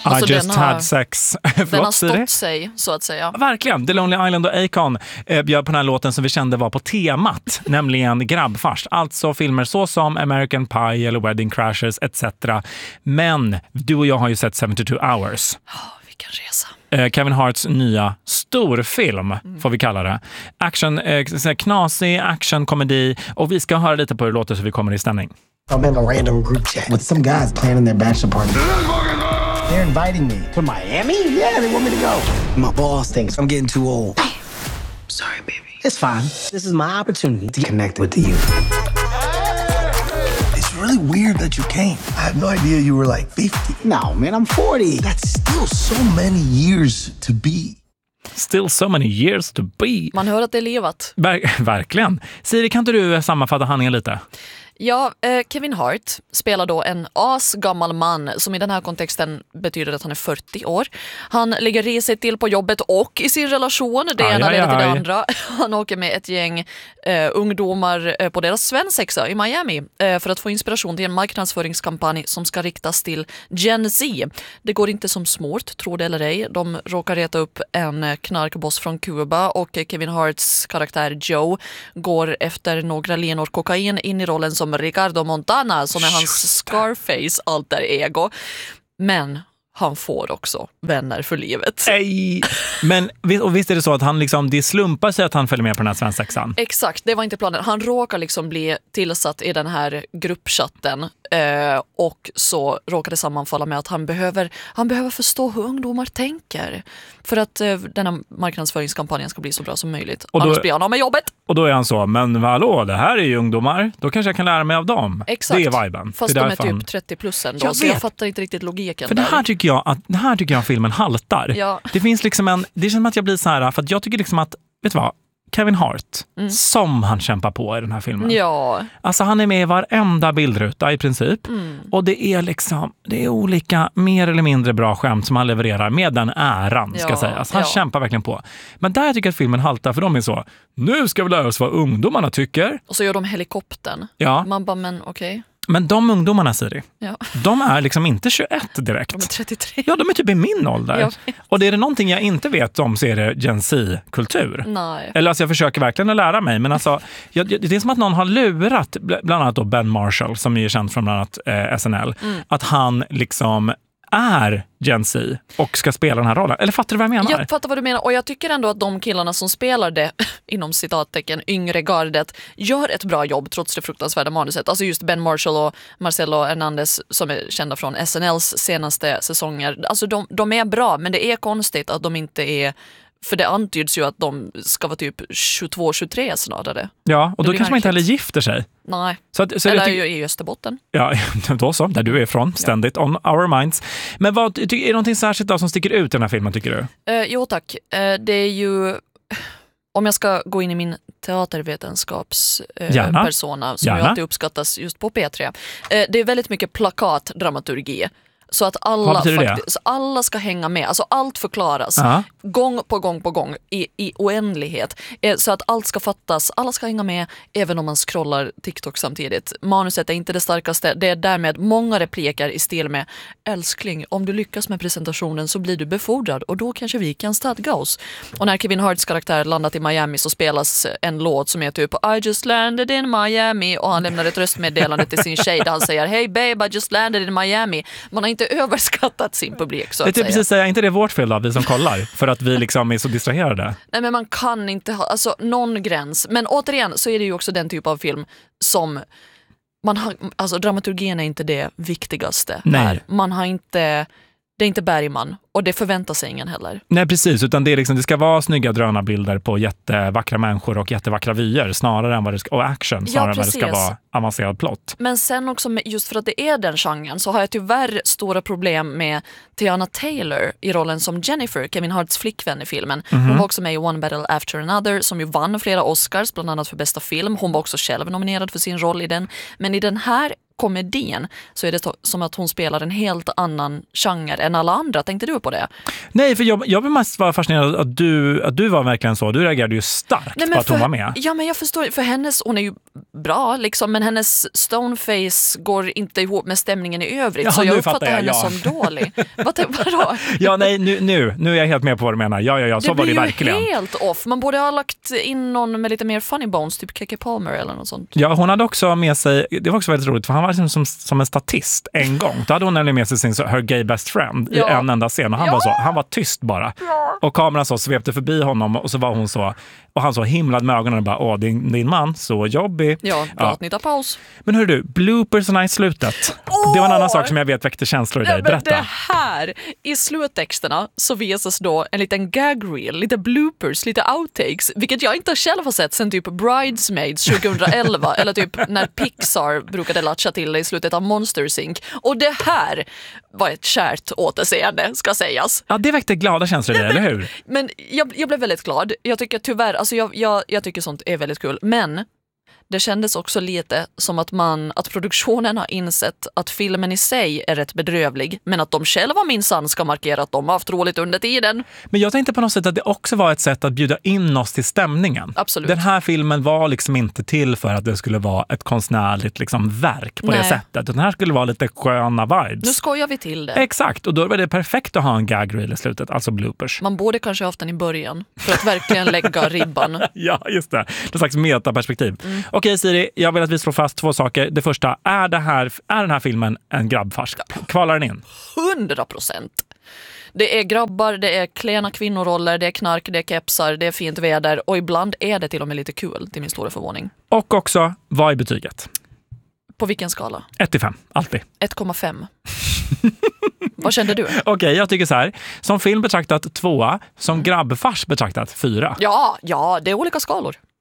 Alltså, I just had sex. Den har stått sig, så att säga. Verkligen. The Lonely Island och Akon bjöd på den här låten som vi kände var på temat, nämligen grabbfars. Alltså filmer så som American Pie eller Wedding Crashers etc. Men du och jag har ju sett 72 Hours. Vilken resa. Kevin Harts nya storfilm, får vi kalla det. Action, knasig actionkomedi, och vi ska höra lite på hur det låter så vi kommer i stämning. I'm in a random group chat with some guys planning their bachelor party. They're inviting me to Miami? Yeah, they want me to go. My boss thinks I'm getting too old. Sorry, baby. It's fine. This is my opportunity to connect with the youth. It's really weird that you came. I had no idea you were like 50. No, man, I'm 40. That's still so many years to be. Still so many years to be. Man hör att det är livat. Verkligen. Siri, kan inte du sammanfatta handlingen lite? Ja, Kevin Hart spelar då en asgammal man som i den här kontexten betyder att han är 40 år. Han ligger risigt till på jobbet och i sin relation. Det ena leder till det andra. Han åker med ett gäng ungdomar på deras svensexa i Miami för att få inspiration till en marknadsföringskampanj som ska riktas till Gen Z. Det går inte som smort, tror det eller ej. De råkar reta upp en knarkboss från Kuba och Kevin Harts karaktär Joe går efter några lenor kokain in i rollen som Ricardo Montana, som är hans Scarface alter ego. Men han får också vänner för livet. Ej. Men och visst är det så att han liksom, det slumpar sig att han följer med på den här svensexan? Exakt, det var inte planen. Han råkar liksom bli tillsatt i den här gruppchatten och så råkar det sammanfalla med att han behöver förstå hur ungdomar tänker för att den här marknadsföringskampanjen ska bli så bra som möjligt. Och annars blir han av med jobbet. Och då är han så, men hallå, det här är ju ungdomar. Då kanske jag kan lära mig av dem. Exakt. Det är viben. Fast det de är typ 30 plus ändå, så jag fattar inte riktigt logiken. För det här tycker jag filmen haltar. Ja. Det finns liksom det känns som att jag blir så här, för att jag tycker liksom att, vet du vad? Kevin Hart, som han kämpar på i den här filmen. Ja. Alltså han är med i varenda bildruta i princip. Och det är liksom, det är olika mer eller mindre bra skämt som han levererar med den äran, ska sägas. Han kämpar verkligen på. Men där tycker jag att filmen haltar, för de är så, nu ska vi lära oss vad ungdomarna tycker. Och så gör de helikoptern. Ja. Man bara, men okej. Men de ungdomarna, Siri, de är liksom inte 21 direkt. De är 33. Ja, de är typ i min ålder. Och det är det någonting jag inte vet om, så är det Gen Z-kultur. Nej. Eller alltså jag försöker verkligen att lära mig. Men alltså, det är som att någon har lurat, bland annat då Ben Marshall, som är känd från bland annat SNL, att han liksom är Gen Z och ska spela den här rollen. Eller fattar du vad jag menar? Jag fattar vad du menar, och jag tycker ändå att de killarna som spelar det, inom citattecken, yngre gardet, gör ett bra jobb trots det fruktansvärda manuset. Alltså just Ben Marshall och Marcelo Hernandez, som är kända från SNLs senaste säsonger. Alltså de är bra, men det är konstigt att de inte är, för det antyds ju att de ska vara typ 22-23 snarare. Ja, och då kanske man inte heller gifter sig. Nej, så eller ju i Österbotten. Ja, då så, där du är från, ständigt on our minds. Men är det någonting särskilt då som sticker ut i den här filmen, tycker du? Jo tack, det är ju, om jag ska gå in i min teatervetenskapspersona som ju alltid uppskattas just på P3. Det är väldigt mycket plakatdramaturgi. Så att alla ska hänga med. Alltså allt förklaras gång på gång i oändlighet. Så att allt ska fattas. Alla ska hänga med även om man scrollar TikTok samtidigt. Manuset är inte det starkaste. Det är därmed många repliker i stil med: älskling, om du lyckas med presentationen så blir du befordrad och då kanske vi kan stadga oss. Och när Kevin Harts karaktär landat i Miami så spelas en låt som är typ I just landed in Miami, och han lämnar ett röstmeddelande till sin tjej där han säger Hey babe, I just landed in Miami. Man har inte överskattat sin publik, så att säga. Precis säga, inte det vårt fel då, vi som kollar, för att vi liksom är så distraherade. Nej, men man kan inte ha någon gräns. Men återigen så är det ju också den typ av film som man har, alltså dramaturgin är inte det viktigaste. Nej. Här. Man har inte, det är inte Bergman, och det förväntar sig ingen heller. Nej, precis, utan det är liksom, det ska vara snygga drönarbilder på jättevackra människor och jättevackra vyer snarare än vad det ska, och action snarare än vad det ska vara avancerad plott. Men sen också just för att det är den genren så har jag tyvärr stora problem med Tiana Taylor i rollen som Jennifer, Kevin Harts flickvän i filmen. Hon var också med i One Battle After Another, som ju vann flera Oscars, bland annat för bästa film. Hon var också själv nominerad för sin roll i den. Men i den här komedin så är det som att hon spelar en helt annan genre än alla andra. Tänkte du på det? Nej, för jag vill mest vara fascinerad att du var verkligen så. Du reagerade ju starkt på att hon var med. Ja, men jag förstår. För hon är ju bra liksom, men hennes stoneface går inte ihop med stämningen i övrigt. Ja, så jag uppfattar henne som dålig. Vadå? Ja, nej, nu är jag helt med på vad du menar. Ja, så var det verkligen. Det blir ju helt off. Man borde ha lagt in någon med lite mer funny bones, typ Keke Palmer eller något sånt. Ja, hon hade också med sig, det var också väldigt roligt, för han var liksom som en statist en gång. Då hade hon nämligen med sig her gay best friend i en enda scen. Och han var tyst bara. Och kameran så svepte förbi honom och så var hon så, och han så himlade med ögonen och bara, din man, så jobbig. Ja, bra att ni tar paus. Men hör du, bloopersarna i slutet. Det var en annan sak som jag vet väckte känslor i dig. Berätta. Det här, i sluttexterna så visas då en liten gag reel, lite bloopers, lite outtakes, vilket jag inte själv har sett sen typ Bridesmaids 2011 eller typ när Pixar brukade latcha till i slutet av Monsters Inc. Och det här var ett kärt återseende, ska sägas. Ja, det väckte glada känslor i dig, eller hur? Men jag blev väldigt glad. Jag tycker tyvärr, alltså jag tycker sånt är väldigt kul, men det kändes också lite som att produktionen har insett att filmen i sig är rätt bedrövlig, men att de själva minsann ska markera att de har haft roligt under tiden. Men jag tänkte på något sätt att det också var ett sätt att bjuda in oss till stämningen. Absolut. Den här filmen var liksom inte till för att det skulle vara ett konstnärligt liksom verk på det sättet. Den här skulle vara lite sköna vibes. Nu skojar vi till det. Exakt, och då var det perfekt att ha en gag reel i slutet, alltså bloopers. Man borde kanske haft den i början för att verkligen lägga ribban. Ja, just det. Det är slags metaperspektiv. Okej, Siri, jag vill att vi slår fast 2 saker. Det första, är den här filmen en grabbfars? Kvalar den in? 100%. Det är grabbar, det är klena kvinnoroller, det är knark, det är kepsar, det är fint väder och ibland är det till och med lite kul, till min stora förvåning. Och också, vad är betyget? På vilken skala? 1-5, alltid. 1,5. Vad kände du? Okej, jag tycker så här. Som film betraktat 2, som grabbfars betraktat 4. Ja, det är olika skalor.